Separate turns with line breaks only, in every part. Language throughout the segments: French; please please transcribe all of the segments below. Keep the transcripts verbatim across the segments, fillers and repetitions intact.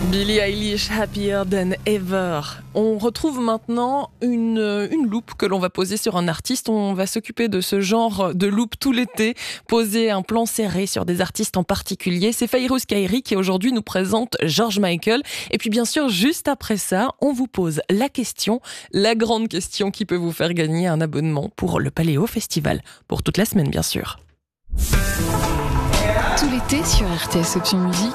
Billie Eilish, Happier Than Ever. On retrouve maintenant une, une loupe que l'on va poser sur un artiste. On va s'occuper de ce genre de loupe tout l'été, poser un plan serré sur des artistes en particulier. C'est Fayrouz Kairi qui aujourd'hui nous présente George Michael. Et puis bien sûr, juste après ça, on vous pose la question, la grande question qui peut vous faire gagner un abonnement pour le Paléo Festival. Pour toute la semaine, bien sûr.
Tout l'été sur R T S Option Musique.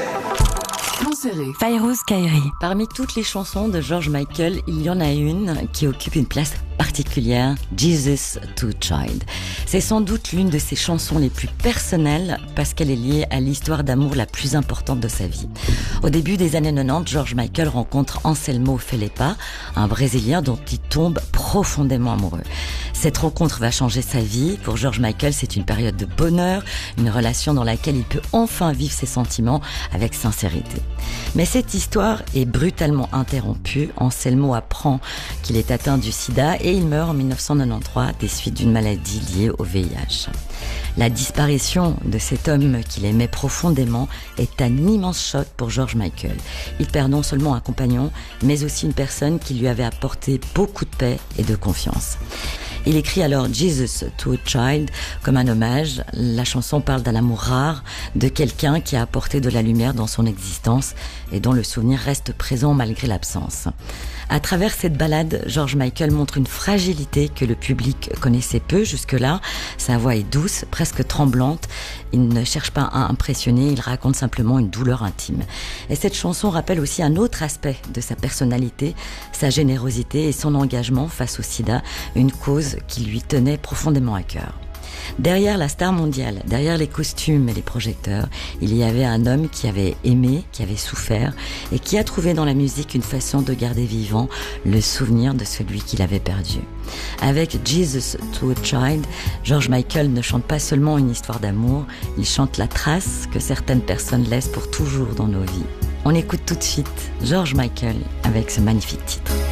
Fayrouz Kairi. Parmi toutes les chansons de George Michael, il y en a une qui occupe une place particulière, Jesus to Child. C'est sans doute l'une de ses chansons les plus personnelles parce qu'elle est liée à l'histoire d'amour la plus importante de sa vie. Au début des années quatre-vingt-dix, George Michael rencontre Anselmo Felipe, un Brésilien dont il tombe profondément amoureux. Cette rencontre va changer sa vie. Pour George Michael, c'est une période de bonheur, une relation dans laquelle il peut enfin vivre ses sentiments avec sincérité. Mais cette histoire est brutalement interrompue. Anselmo apprend qu'il est atteint du sida et il meurt en dix-neuf cent quatre-vingt-treize des suites d'une maladie liée au V I H. La disparition de cet homme qu'il aimait profondément est un immense choc pour George Michael. Il perd non seulement un compagnon, mais aussi une personne qui lui avait apporté beaucoup de paix et de confiance. Il écrit alors Jesus to a Child comme un hommage. La chanson parle d'un amour rare, de quelqu'un qui a apporté de la lumière dans son existence et dont le souvenir reste présent malgré l'absence. À travers cette ballade, George Michael montre une fragilité que le public connaissait peu jusque-là. Sa voix est douce, presque tremblante. Il ne cherche pas à impressionner, il raconte simplement une douleur intime. Et cette chanson rappelle aussi un autre aspect de sa personnalité, sa générosité et son engagement face au sida, une cause qui lui tenait profondément à cœur. Derrière la star mondiale, derrière les costumes et les projecteurs, il y avait un homme qui avait aimé, qui avait souffert et qui a trouvé dans la musique une façon de garder vivant le souvenir de celui qu'il avait perdu. Avec Jesus to a Child, George Michael ne chante pas seulement une histoire d'amour, il chante la trace que certaines personnes laissent pour toujours dans nos vies. On écoute tout de suite George Michael avec ce magnifique titre.